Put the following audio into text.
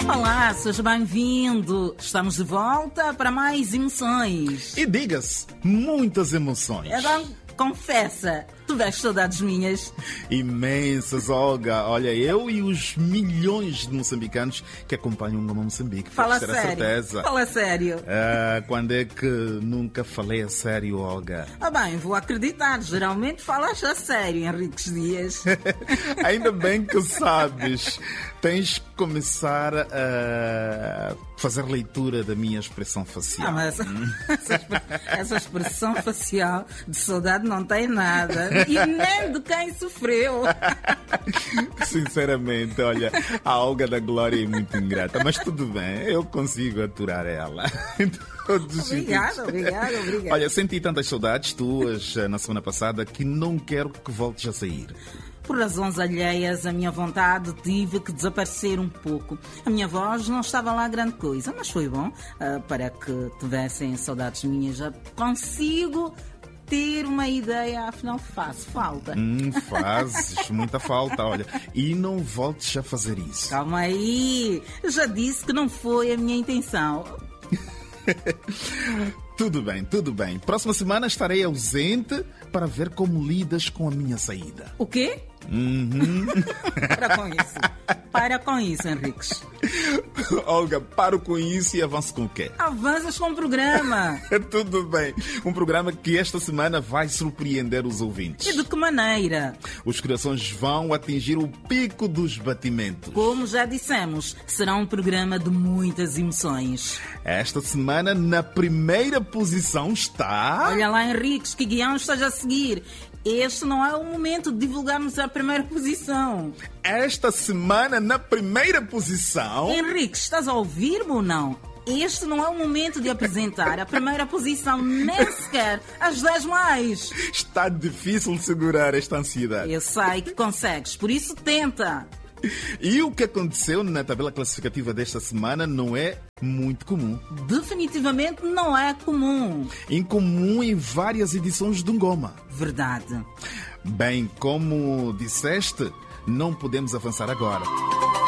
Olá, seja bem-vindo. Estamos de volta para mais emoções. E diga-se, muitas emoções. Então, confessa, tu vês saudades minhas? Imensas, Olga. Olha, eu e os milhões de moçambicanos que acompanham o Moçambique. Fala ter sério. a certeza. Fala sério. Quando é que nunca falei a sério, Olga? Ah bem, vou acreditar. Geralmente falas a sério, Henriques Dias. Ainda bem que sabes. Tens que começar a fazer leitura da minha expressão facial. Mas essa expressão facial de saudade não tem nada. E nem de quem sofreu. Sinceramente, olha, a Olga da Glória é muito ingrata, mas tudo bem, eu consigo aturar ela. Obrigada. Olha, senti tantas saudades tuas na semana passada que não quero que voltes a sair. Por razões alheias, a minha vontade tive que desaparecer um pouco. A minha voz não estava lá grande coisa, mas foi bom para que tivessem saudades minhas. Já consigo ter uma ideia, afinal faço falta. Fazes muita falta, olha. E não voltes a fazer isso. Calma aí, já disse que não foi a minha intenção. Tudo bem. Próxima semana estarei ausente para ver como lidas com a minha saída. O quê? Para com isso, Henriques. Olga, paro com isso e avanço com o quê? Avanças com o programa. Tudo bem. Um programa que esta semana vai surpreender os ouvintes. E de que maneira? Os corações vão atingir o pico dos batimentos. Como já dissemos, será um programa de muitas emoções. Esta semana, na primeira posição está... Olha lá, Henriques, que guião estás a seguir. Este não é o momento de divulgarmos a primeira posição. Esta semana, na primeira posição... Henrique, estás a ouvir-me ou não? Este não é o momento de apresentar a primeira posição, nem sequer as 10 mais. Está difícil segurar esta ansiedade. Eu sei que consegues, por isso tenta. E o que aconteceu na tabela classificativa desta semana não é muito comum. Definitivamente não é comum. Incomum em várias edições do Ngoma. Verdade. Bem, como disseste, não podemos avançar agora.